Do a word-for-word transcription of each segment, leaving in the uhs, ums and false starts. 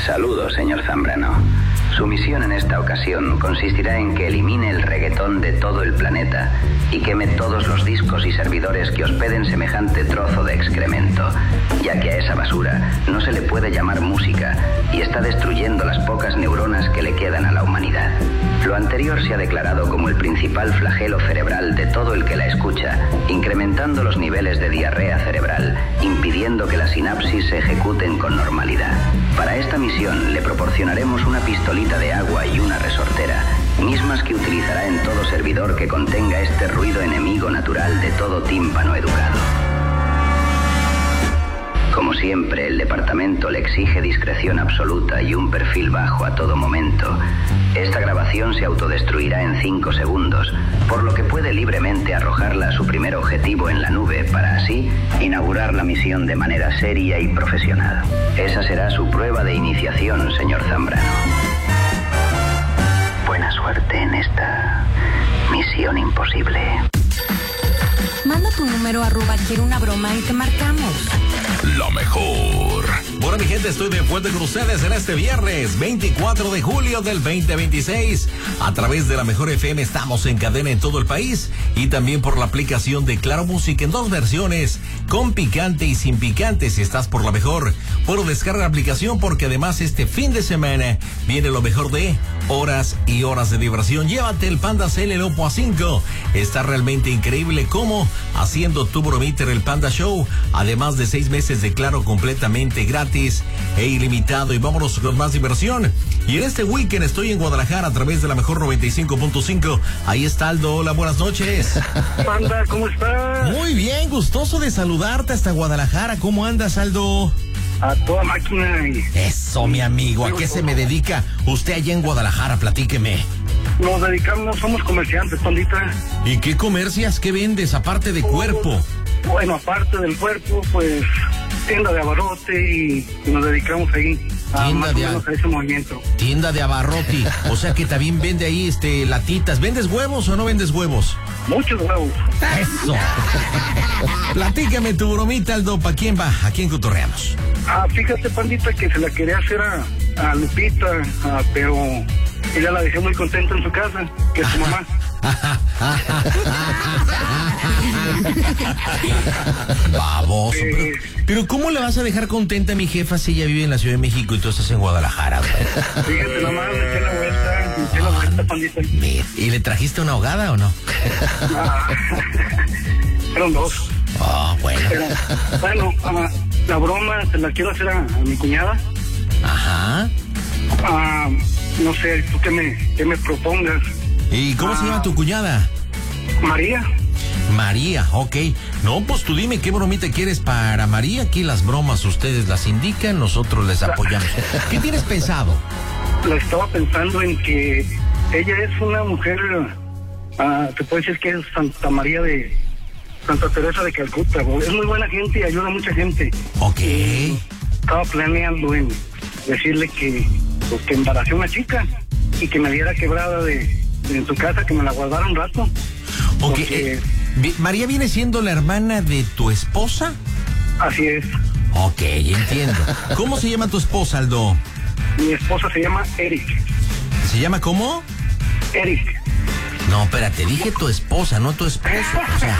Saludos, señor Zambrano. Su misión en esta ocasión consistirá en que elimine el reggaetón de todo el planeta y queme todos los discos y servidores que hospeden semejante trozo de excremento, ya que a esa basura no se le puede llamar música y está destruyendo las pocas neuronas que le quedan a la humanidad. Lo anterior se ha declarado como el principal flagelo cerebral de todo el que la escucha, incrementando los niveles de diarrea cerebral, impidiendo que las sinapsis se ejecuten con normalidad. Para esta misión le proporcionaremos una pistolita de agua y una resortera, mismas que utilizará en todo servidor que contenga este ruido enemigo natural de todo tímpano educado. Como siempre, el departamento le exige discreción absoluta y un perfil bajo a todo momento. Esta grabación se autodestruirá en cinco segundos, por lo que puede libremente arrojarla a su primer objetivo en la nube para así inaugurar la misión de manera seria y profesional. Esa será su prueba de iniciación, señor Zambrano. Buena suerte en esta misión imposible. Manda tu número arroba quiero una broma y te marcamos. La mejor. Bueno, mi gente, estoy de vuelta con ustedes en este viernes veinticuatro de julio del veinte veintiséis. A través de la Mejor F M estamos en cadena en todo el país y también por la aplicación de Claro Música en dos versiones, con picante y sin picante. Si estás por la mejor, puedo descargar la aplicación porque además este fin de semana viene lo mejor de horas y horas de diversión. Llévate el Panda C L Lopo A cinco. Está realmente increíble como haciendo tu bromita en el Panda Show, además de seis meses de Claro completamente gratis e ilimitado. Y vámonos con más diversión. Y en este weekend estoy en Guadalajara a través de la Mejor noventa y cinco punto cinco. Ahí está Aldo. Hola, buenas noches. Panda, ¿cómo estás? Muy bien, gustoso de saludarte hasta Guadalajara. ¿Cómo andas, Aldo? A toda máquina. Y... Eso, mi amigo. ¿A qué se me dedica usted allá en Guadalajara? Platíqueme. Nos dedicamos, somos comerciantes, Pandita. ¿Y qué comercias? ¿Qué vendes aparte de cuerpo? Bueno, aparte del cuerpo, pues tienda de abarrote y nos dedicamos ahí a, tienda más de o menos a ese movimiento. Tienda de abarrote. O sea que también vende ahí este latitas. ¿Vendes huevos o no vendes huevos? Muchos huevos. Eso. Platícame tu bromita, Aldo. ¿Para quién va? ¿A quién cotorreamos? Ah, fíjate, Pandita, que se la quería hacer a, a Lupita, ah, pero ella la dejé muy contenta en su casa, que es su mamá. Baboso. Pero, pero ¿cómo la vas a dejar contenta a mi jefa si ella vive en la Ciudad de México y tú estás en Guadalajara? Fíjate, nomás me eché la vuelta, me eché la vuelta, Pandita. ¿Y le trajiste una ahogada o no? Ah, fueron dos. Oh, bueno. Pero, bueno, ah, la broma se la quiero hacer a, a mi cuñada. Ajá. Ah, no sé, tú que me, que me propongas. ¿Y cómo ah, se llama tu cuñada? María. María, ok. No, pues tú dime qué bromita quieres para María. Aquí las bromas ustedes las indican, nosotros les apoyamos. ¿Qué tienes pensado? Lo estaba pensando en que ella es una mujer, uh, te puedo decir que es Santa María de Santa Teresa de Calcuta. Es muy buena gente y ayuda a mucha gente. Ok. Estaba planeando en decirle que, pues, que embaracé a una chica y que me diera quebrada de, de en su casa, que me la guardara un rato. Ok. Porque, eh, ¿María viene siendo la hermana de tu esposa? Así es. Ok, entiendo. ¿Cómo se llama tu esposa, Aldo? Mi esposa se llama Eric. ¿Se llama cómo? Eric. No, espérate, dije tu esposa, no tu esposo. O sea...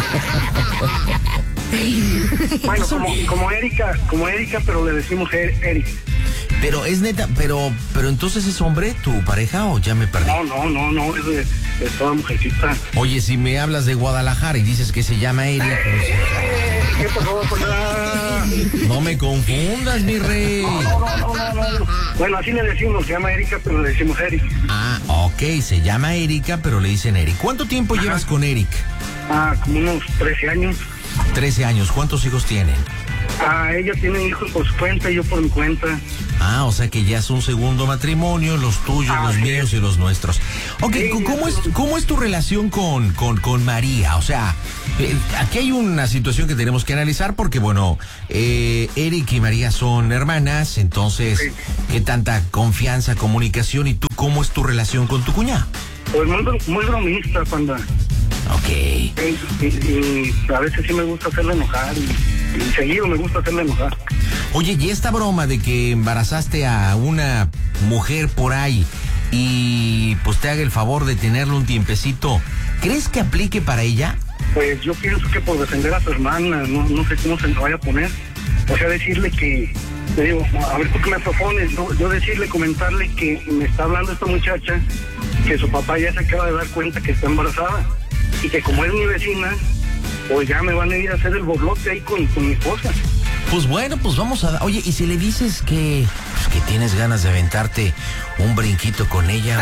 Bueno, como, como Erika, como Erika, pero le decimos Eric. Pero es neta, pero pero entonces es hombre tu pareja o ya me perdí. No, no, no, no, es de, de toda mujercita. Oye, si me hablas de Guadalajara y dices que se llama Erika. Eh, ¿Qué pasó por allá? No me confundas, mi rey. No, no, no, no, no, no. Bueno, así le decimos, se llama Erika, pero le decimos Eric. Ah, ok, se llama Erika, pero le dicen Eric. ¿Cuánto tiempo Ajá. llevas con Eric? Ah, como unos trece años. trece años, ¿cuántos hijos tienen? Ah, ella tiene hijos por su cuenta y yo por mi cuenta. Ah, o sea que ya es un segundo matrimonio, los tuyos, ah, los sí. míos y los nuestros. Ok, sí, ¿cómo es, cómo es tu relación con, con, con María? O sea, eh, aquí hay una situación que tenemos que analizar porque, bueno, eh, Eric y María son hermanas, entonces, sí. ¿qué tanta confianza, comunicación y tú cómo es tu relación con tu cuñada? Pues muy, muy bromista, Panda. Ok. Y, y, y a veces sí me gusta hacerla enojar y... y seguido me gusta hacerle enojar. Oye, y esta broma de que embarazaste a una mujer por ahí y pues te haga el favor de tenerlo un tiempecito, ¿crees que aplique para ella? Pues yo pienso que por defender a su hermana, no, no sé cómo se me vaya a poner. O sea, decirle que, te digo, a ver, ¿tú qué me propones? ¿No? Yo decirle, comentarle que me está hablando esta muchacha, que su papá ya se acaba de dar cuenta que está embarazada y que como es mi vecina, pues ya me van a ir a hacer el borlote ahí con, con mi esposa. Pues bueno, pues vamos a... Oye, ¿y si le dices que, pues que tienes ganas de aventarte un brinquito con ella,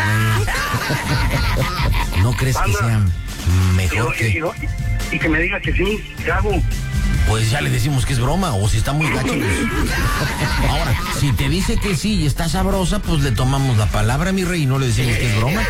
güey? ¿No crees que sea mejor y, que...? Y, y, y que me diga que sí, ¿qué hago? Pues ya le decimos que es broma, o si está muy gacho. Pues... Ahora, si te dice que sí y está sabrosa, pues le tomamos la palabra, mi rey, y no le decimos que es broma.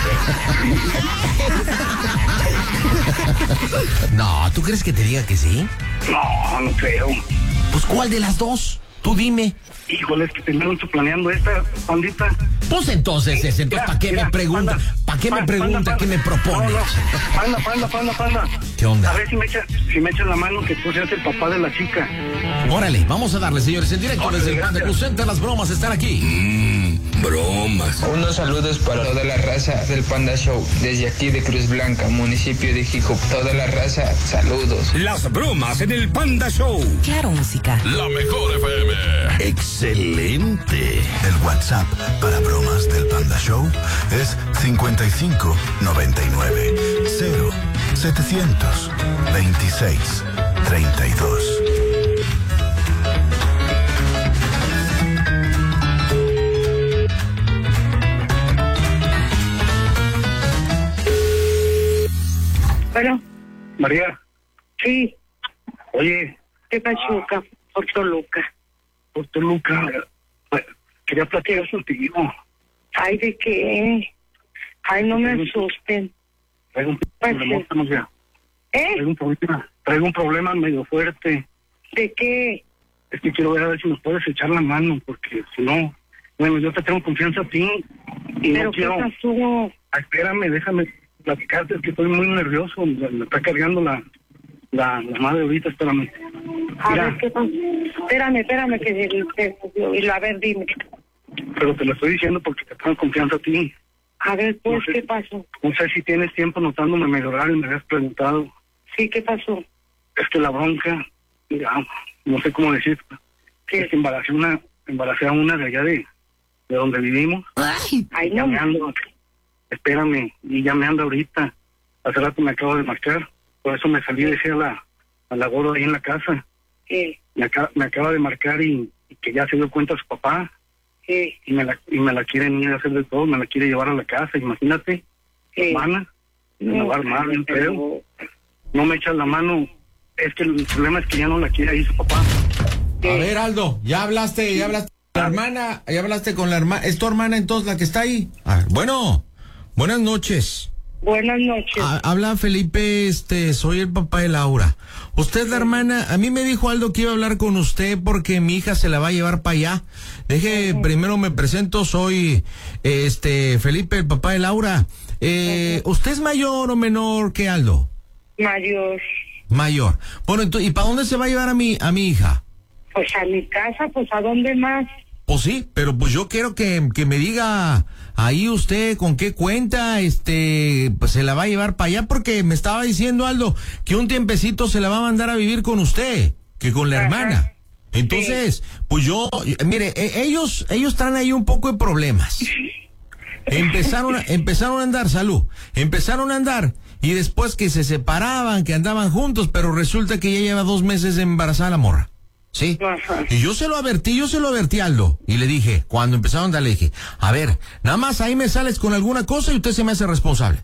No, ¿tú crees que te diga que sí? No, no creo. Pues ¿cuál de las dos? Tú dime. Híjole, es que primero estoy planeando esta, pandita. Pues entonces, ese, entonces, ¿para qué Mira, me pregunta? panda, ¿Para qué me panda, pregunta? panda, ¿Qué me propone? No, no, panda, panda, panda, panda. ¿Qué onda? A ver si me echa, si me echan la mano que tú seas el papá de la chica. Órale, vamos a darle, señores, en directo Órale, desde el Panda Cruz Center. Las bromas están aquí. Mmm, bromas. Unos saludos para toda la raza del Panda Show, desde aquí de Cruz Blanca, municipio de Jico. Toda la raza, saludos. Las bromas en el Panda Show. Claro, música. La mejor F M. Excelente. El WhatsApp para bromas del Panda Show es cincuenta y cinco noventa y nueve cero setecientos veintiséis treinta y dos. Bueno, María, sí, oye, ¿qué pachuca? Por Toluca. por Toluca, pues, quería platicar contigo. Ay, ¿de qué? Ay, no me asusten. Traigo un Pues problema, sí. no sé. ¿Eh? Traigo un problema, traigo un problema medio fuerte. ¿De qué? Es que quiero ver a ver si nos puedes echar la mano, porque si no, bueno, yo te tengo confianza a ti y ¿Pero no qué quiero... pasó? Ah, espérame, déjame platicarte, es que estoy muy nervioso, me, me está cargando la, la, la madre ahorita, espérame. A Mira, ver, ¿qué pasó? Espérame, espérame, que que- y a ver, dime. pero te lo estoy diciendo porque te tengo confianza a ti. A ver, pues, No sé. ¿qué pasó? No sé si tienes tiempo notándome mejorar y me habías preguntado. Sí, ¿qué pasó? Es que la bronca, mira, no sé cómo decir, ¿Qué? es que embaracé una, embaracé a una de allá de, de donde vivimos. Ay, Ya no. me ando, espérame, y ya me anda ahorita. Hace rato me acabo de marcar, por eso me salí, decía la, a la gorda ahí en la casa. ¿Qué? Me acaba, me acaba de marcar y, y que ya se dio cuenta su papá ¿Qué? y me la, y me la quieren ir a hacer de todo, me la quiere llevar a la casa, imagínate, ¿Qué? hermana, me va a armar bien feo. pero- No me echas la mano, es que el problema es que ya no la quiere ahí su papá. ¿Qué? A ver, Aldo, ya hablaste, ya hablaste con la hermana, ya hablaste con la hermana. ¿Es tu hermana entonces la que está ahí? A ver, bueno, buenas noches. Buenas noches. Ha- habla Felipe, este, soy el papá de Laura. Usted, la hermana, a mí me dijo Aldo que iba a hablar con usted porque mi hija se la va a llevar para allá. Deje, primero me presento, soy, este, Felipe, el papá de Laura. Eh, ¿usted es mayor o menor que Aldo? Mayor. Mayor. Bueno, ento- ¿y para dónde se va a llevar a mi, a mi hija? Pues a mi casa, pues ¿a dónde más? Pues sí, pero pues yo quiero que, que me diga ahí usted con qué cuenta, este, pues se la va a llevar para allá porque me estaba diciendo Aldo que un tiempecito se la va a mandar a vivir con usted, que con la Ajá. hermana. Entonces, pues yo, mire, e- ellos, ellos traen ahí un poco de problemas. Empezaron, a- empezaron a andar, salud, empezaron a andar y después que se separaban, que andaban juntos, pero resulta que ya lleva dos meses de embarazada la morra. ¿Sí? Ajá. Y yo se lo advertí, yo se lo advertí a Aldo. Y le dije, cuando empezaron a andar, le dije, a ver, nada más ahí me sales con alguna cosa y usted se me hace responsable.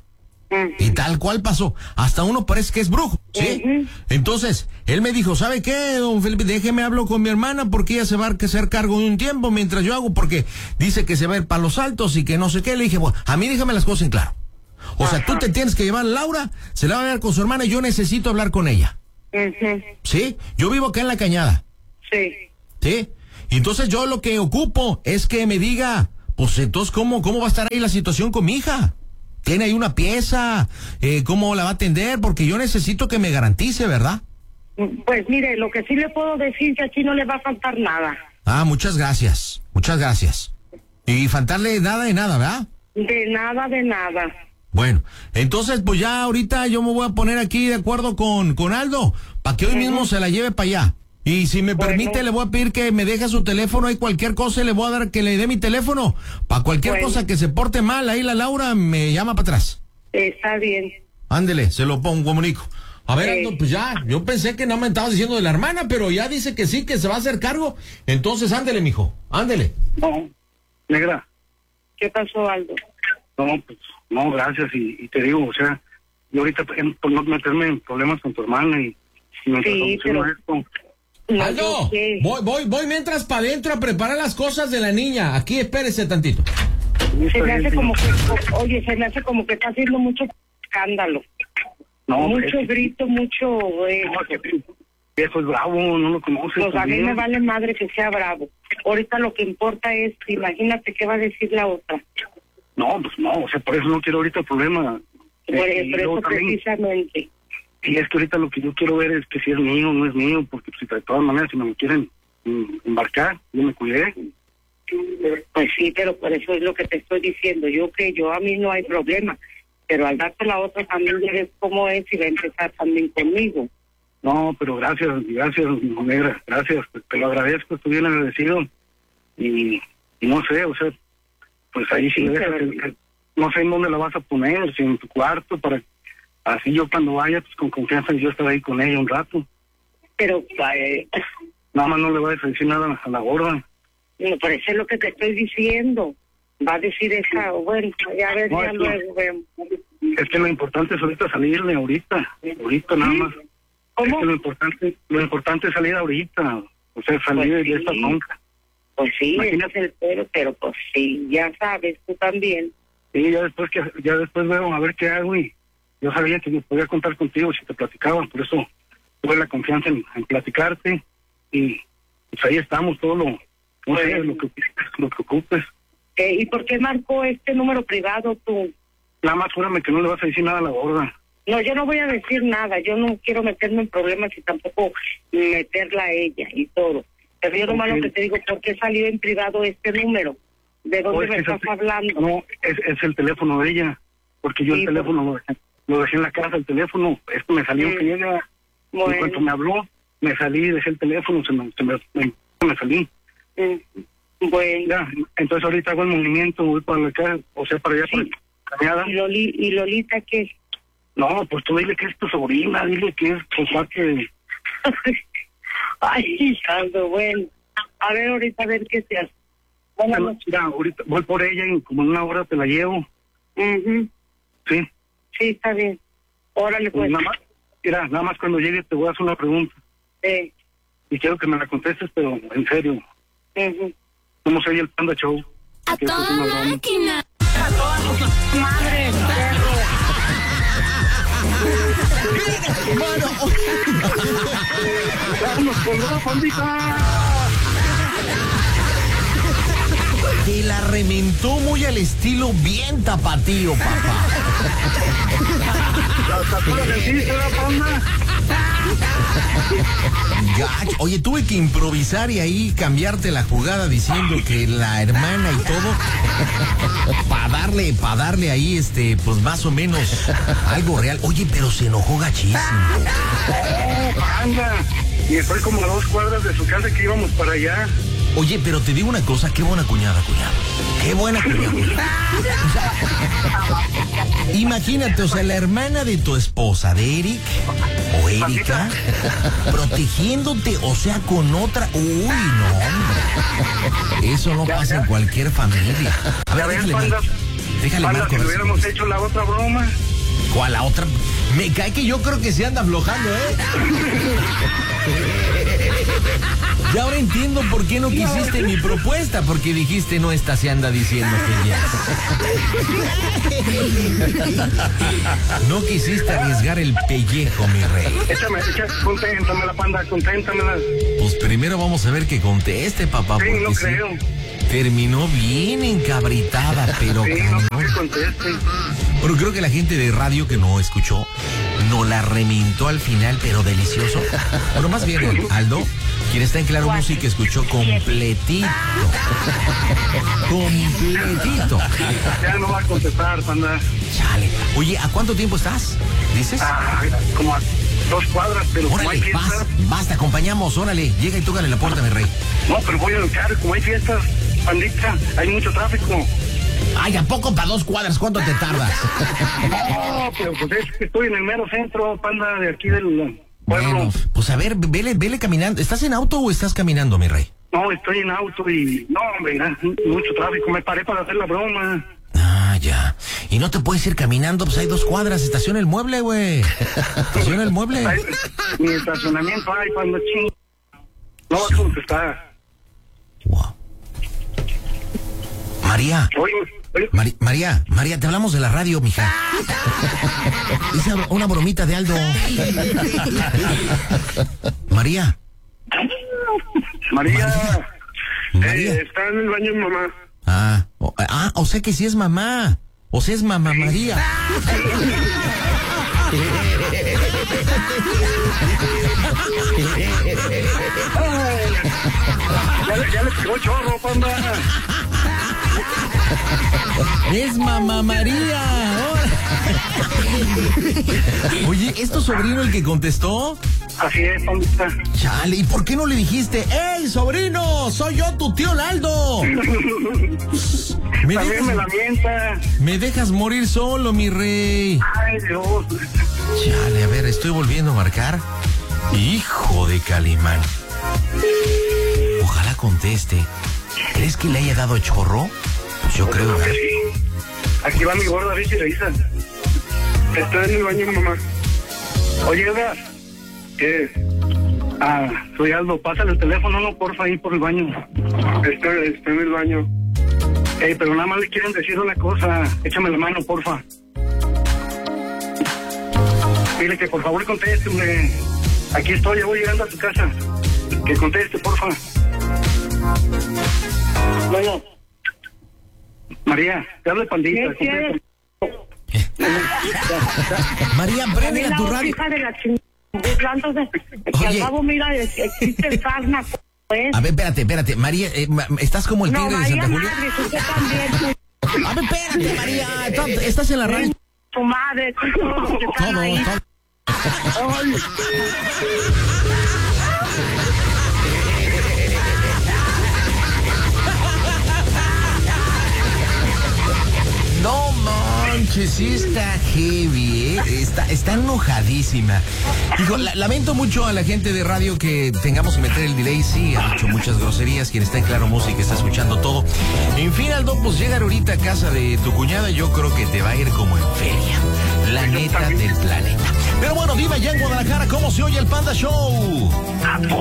Y tal cual pasó. Hasta uno parece que es brujo, ¿sí? Ujú. Entonces, él me dijo, ¿sabe qué, don Felipe? Déjeme hablo con mi hermana porque ella se va a hacer cargo de un tiempo mientras yo hago, porque dice que se va a ir para los altos y que no sé qué. Le dije, bueno, a mí déjame las cosas en claro. O sea, tú te tienes que llevar a Laura, se la va a ver con su hermana y yo necesito hablar con ella. Ujú. ¿Sí? Yo vivo acá en La Cañada. Sí. ¿Sí? Y entonces yo lo que ocupo es que me diga, pues entonces, ¿cómo, cómo va a estar ahí la situación con mi hija? ¿Tiene ahí una pieza? Eh, ¿Cómo la va a atender? Porque yo necesito que me garantice, ¿verdad? Pues mire, lo que sí le puedo decir es que aquí no le va a faltar nada. Ah, muchas gracias, muchas gracias. Y faltarle nada de nada, ¿verdad? De nada, de nada. Bueno, entonces pues ya ahorita yo me voy a poner aquí de acuerdo con, con Aldo, para que hoy uh-huh. mismo se la lleve para allá. Y si me bueno. permite, le voy a pedir que me deje su teléfono, hay cualquier cosa, le voy a dar que le dé mi teléfono. Para cualquier bueno. cosa que se porte mal, ahí la Laura me llama para atrás. Está bien. Ándele, se lo pongo, comunico. A ver, Aldo, pues ya, yo pensé que no me estabas diciendo de la hermana, pero ya dice que sí, que se va a hacer cargo. Entonces, ándele, mijo, ándele. No, negra. ¿Qué pasó, Aldo? No, pues, no, gracias, y, y te digo, o sea, yo ahorita, por no meterme en problemas con tu hermana y, y mientras sí, pero... esto... No, Aldo, voy, voy, voy mientras para adentro a preparar las cosas de la niña. Aquí, espérese tantito. Se me hace como que, oye, se me hace como que está haciendo mucho escándalo. No, mucho es, grito, mucho... Eh, no, que viejo es bravo, no lo conoces. Pues a mí me vale madre que sea bravo. Ahorita lo que importa es, imagínate qué va a decir la otra. No, pues no, o sea, por eso no quiero ahorita problema. Por, eh, por eso también, precisamente. Y es que ahorita lo que yo quiero ver es que si es mío o no es mío, porque si de todas maneras si no me quieren mm, embarcar, yo me cuidé. Pues sí, pero por eso es lo que te estoy diciendo. Yo que yo a mí no hay problema. Pero al darte la otra también ya ves cómo es y va a empezar también conmigo. No, pero gracias, gracias, negra, gracias, te lo agradezco, estoy bien agradecido. Y, y no sé, o sea, pues ahí sí, sí me dejas, pero... el, el, no sé en dónde la vas a poner, si en tu cuarto, para así yo cuando vaya, pues con confianza yo estaré ahí con ella un rato. Pero, eh... nada más no le voy a decir nada a la gorda. No, pero eso es lo que te estoy diciendo. Va a decir esa, bueno, ya ves, no, ya luego vemos. Es que lo importante es ahorita salirle, ahorita, ahorita nada más. ¿Cómo? Es que lo importante, lo importante es salir ahorita, o sea, salir pues de sí. esta bronca. Pues sí, imagínate el pero, pero pues sí, ya sabes, tú también. Sí, ya después que, ya después veo a ver qué hago y yo sabía que me podía contar contigo si te platicaba, por eso tuve la confianza en, en platicarte y pues ahí estamos, todo lo, no pues, sé, lo que, lo que ocupes. Eh, ¿Y por qué marcó este número privado tú? Nada más júrame que no le vas a decir nada a la gorda. No, yo no voy a decir nada, yo no quiero meterme en problemas y tampoco meterla a ella y todo. Pero yo nomás lo que te digo, ¿por qué salió en privado este número? ¿De dónde me estás hablando? No, es, es el teléfono de ella, porque yo sí, el teléfono lo dejé, lo dejé en la casa, el teléfono, esto me salió mm. que llega, bueno. En cuanto me habló, me salí, dejé el teléfono, se me, se me, me, me salí. Mm. Bueno. Ya, entonces ahorita hago el movimiento, voy para acá, o sea, para allá, sí. para ¿Y, Loli, ¿Y Lolita qué? No, pues tú dile que es tu sobrina, dile que es tu parte de... Ay, Aldo, bueno. A ver, ahorita a ver qué se hace. Bueno, mira, ahorita voy por ella y como en una hora te la llevo. Uh-huh. Sí. Sí, está bien. Órale, pues. pues nada más, mira, nada más cuando llegue te voy a hacer una pregunta. Sí. Y quiero que me la contestes, pero en serio. Uh-huh. ¿Cómo soy el Panda Show? A toda máquina. A toda madre, perro. Bueno, ¡vámonos con la pandita! Te la reventó muy al estilo bien tapatío, papá. Gacho. Oye, tuve que improvisar y ahí cambiarte la jugada diciendo que la hermana y todo para darle, para darle ahí este, pues más o menos algo real. Oye, pero se enojó gachísimo. Anda. Y estoy como a dos cuadras de su casa que íbamos para allá. Oye, pero te digo una cosa, qué buena cuñada, cuñado. Qué buena cuñada. O sea, imagínate, o sea, la hermana de tu esposa, de Eric, o Erika, protegiéndote, o sea, con otra. Uy, no, hombre. Eso no pasa en cualquier familia. A ver, déjale, panda, déjale panda, marco. Si hubiéramos hecho la otra broma. ¿Cuál la otra? Me cae que yo creo que se anda aflojando, ¿eh? Ya ahora entiendo por qué no quisiste mi propuesta, porque dijiste, no, esta se anda diciendo que ya. No quisiste arriesgar el pellejo, mi rey. Échame, échame, conténtamela, Panda, conténtamela. Pues primero vamos a ver que conteste, papá, sí, porque no sí, creo. Terminó bien encabritada, pero sí, cañón. no creo que conteste. Bueno, creo que la gente de radio que no escuchó, no la remintó al final, pero delicioso. Bueno, más bien, Aldo, quien está en Claro Música, escuchó completito. Completito. Ya no va a contestar, panda. Chale. Oye, ¿a cuánto tiempo estás? ¿Dices? Ah, como a dos cuadras, pero como hay Órale, fiestas. vas, vas, te acompañamos, órale, llega y tócale la puerta, mi rey. No, pero voy a luchar, como hay fiestas, pandita, hay mucho tráfico. Ay, ¿a poco para dos cuadras? ¿Cuánto te tardas? No, pero pues es que estoy en el mero centro, panda, de aquí del pueblo. Bueno, pues a ver, vele, vele caminando. ¿Estás en auto o estás caminando, mi rey? No, estoy en auto y... No, hombre, mucho tráfico, me paré para hacer la broma. Ah, ya. Y no te puedes ir caminando, pues hay dos cuadras. Estaciona el mueble, güey. Estaciona el mueble. Ay, mi estacionamiento hay, panda, ching. No vas a contestar. Wow. María. Oye, oye. Mari- María, María, te hablamos de la radio, mija. Es una bromita de Aldo. María. María. María. Eh, está en el baño mamá. Ah, o, ah, o sea que sí es mamá. O sea es mamá María. Ya le, ya le pegó chorro, panda. Es mamá María. Oye, ¿es tu sobrino el que contestó? Así es, pandita. Chale, ¿y por qué no le dijiste, ¡Ey, sobrino! ¡Soy yo, tu tío Laldo! ¿Me También dejas, me la mienta. me dejas morir solo, mi rey. Ay, Dios. Chale, a ver, estoy volviendo a marcar. Hijo de Calimán. Ojalá conteste. ¿Crees que le haya dado chorro? Pues yo creo, que ¿verdad? sí. Aquí va mi gorda Richie Raiza. Está en el baño, mamá. Oye, Edgar. ¿Qué? Ah, soy Aldo. Pásale el teléfono, no, porfa, ahí por el baño. Está, está en el baño. Ey, pero nada más le quieren decir una cosa. Échame la mano, porfa. Dile que por favor conteste, hombre. Aquí estoy, ya voy llegando a tu casa. Que conteste, porfa. Bueno. María, te hablo de pandita. ¿Qué quieres? María, prende a tu radio. Hija de la chingada. Burlándose. Que Oye. al cabo, mira, existe el sarna, pues. A ver, espérate, espérate. María, eh, ma- ¿estás como el No, tigre de María Santa Julia? madre, usted también. A ver, espérate, María. Estás- Estás en la radio. Tu madre, todos los que están Todo, ahí. todo. Ay. No manches, sí está heavy, ¿eh? Está, está enojadísima. Digo, la- lamento mucho a la gente de radio que tengamos que meter el delay. Sí, ha dicho muchas groserías. Quien está en Claro Música está escuchando todo. En fin, Aldo, pues llegar ahorita a casa de tu cuñada, yo creo que te va a ir como en feria. La neta del planeta. Pero bueno, Diva, ya en Guadalajara, ¿cómo se oye el Panda Show?